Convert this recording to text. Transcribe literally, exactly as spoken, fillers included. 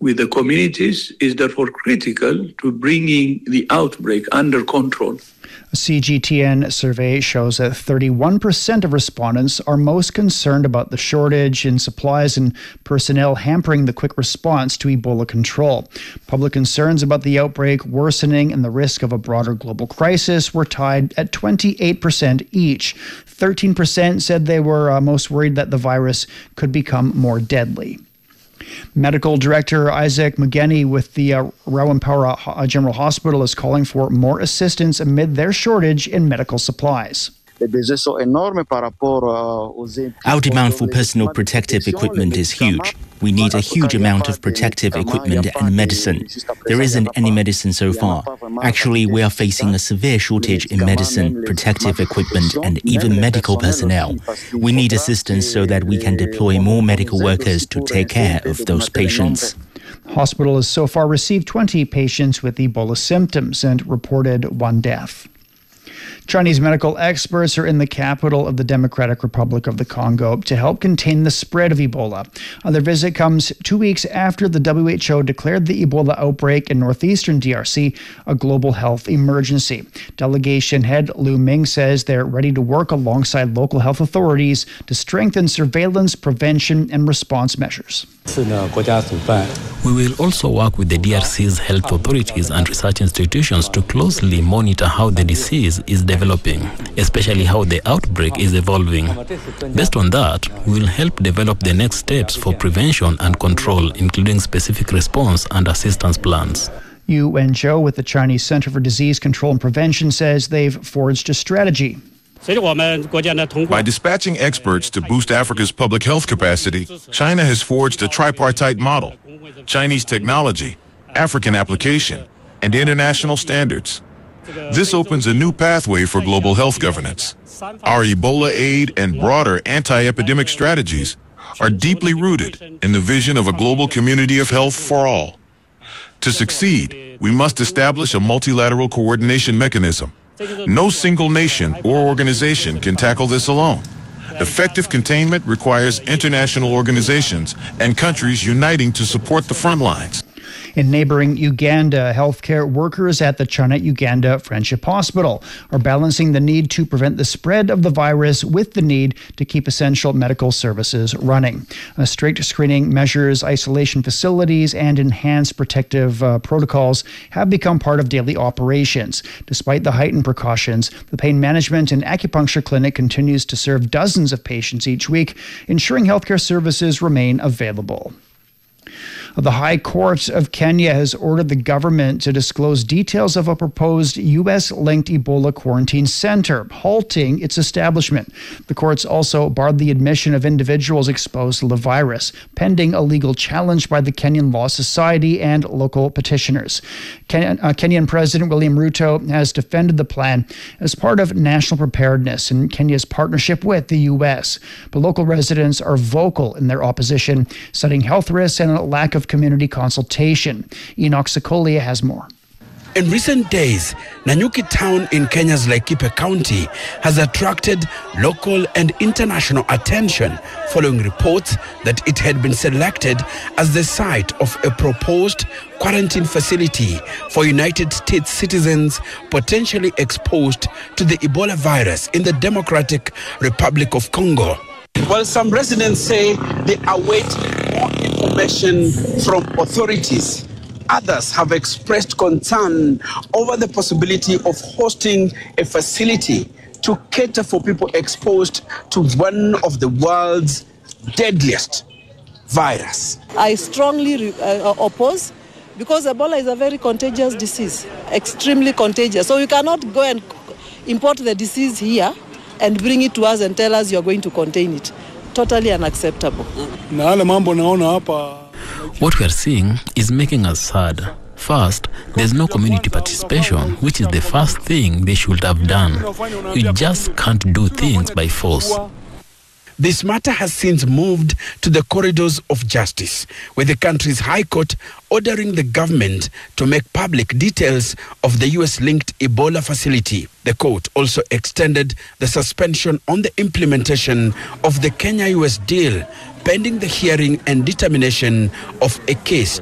with the communities is therefore critical to bringing the outbreak under control. A C G T N survey shows that thirty-one percent of respondents are most concerned about the shortage in supplies and personnel hampering the quick response to Ebola control. Public concerns about the outbreak worsening and the risk of a broader global crisis were tied at twenty-eight percent each. thirteen percent said they were uh, most worried that the virus could become more deadly. Medical Director Isaac Mugeni with the uh, Rawampara General Hospital is calling for more assistance amid their shortage in medical supplies. Our demand for personal protective equipment is huge. We need a huge amount of protective equipment and medicine. There isn't any medicine so far. Actually, we are facing a severe shortage in medicine, protective equipment, and even medical personnel. We need assistance so that we can deploy more medical workers to take care of those patients. The hospital has so far received twenty patients with Ebola symptoms and reported one death. Chinese medical experts are in the capital of the Democratic Republic of the Congo to help contain the spread of Ebola. Their visit comes two weeks after the W H O declared the Ebola outbreak in northeastern D R C a global health emergency. Delegation head Lu Ming says they're ready to work alongside local health authorities to strengthen surveillance, prevention, and response measures. We will also work with the D R C's health authorities and research institutions to closely monitor how the disease is developing, especially how the outbreak is evolving. Based on that, we will help develop the next steps for prevention and control, including specific response and assistance plans. Yu Wenzhou with the Chinese Center for Disease Control and Prevention says they've forged a strategy. By dispatching experts to boost Africa's public health capacity, China has forged a tripartite model: Chinese technology, African application, and international standards. This opens a new pathway for global health governance. Our Ebola aid and broader anti-epidemic strategies are deeply rooted in the vision of a global community of health for all. To succeed, we must establish a multilateral coordination mechanism. No single nation or organization can tackle this alone. Effective containment requires international organizations and countries uniting to support the front lines. In neighboring Uganda, healthcare workers at the China-Uganda Friendship Hospital are balancing the need to prevent the spread of the virus with the need to keep essential medical services running. Uh, strict screening measures, isolation facilities, and enhanced protective uh, protocols have become part of daily operations. Despite the heightened precautions, the pain management and acupuncture clinic continues to serve dozens of patients each week, ensuring healthcare services remain available. The High Court of Kenya has ordered the government to disclose details of a proposed U S-linked Ebola quarantine center, halting its establishment. The courts also barred the admission of individuals exposed to the virus, pending a legal challenge by the Kenyan Law Society and local petitioners. Ken- uh, Kenyan President William Ruto has defended the plan as part of national preparedness and Kenya's partnership with the U S. But local residents are vocal in their opposition, citing health risks and a lack of community consultation. Enoch Sokolia has more. In recent days, Nanyuki town in Kenya's Laikipia County has attracted local and international attention following reports that it had been selected as the site of a proposed quarantine facility for United States citizens potentially exposed to the Ebola virus in the Democratic Republic of Congo. Well, some residents say they await more information from authorities. Others have expressed concern over the possibility of hosting a facility to cater for people exposed to one of the world's deadliest virus. I strongly uh, oppose, because Ebola is a very contagious disease, extremely contagious. So you cannot go and import the disease here and bring it to us and tell us you're going to contain it. Totally unacceptable. What we are seeing is making us sad. First, there's no community participation, which is the first thing they should have done. You just can't do things by force. This matter has since moved to the corridors of justice, with the country's High Court ordering the government to make public details of the U S-linked Ebola facility. The court also extended the suspension on the implementation of the Kenya-U S deal, pending the hearing and determination of a case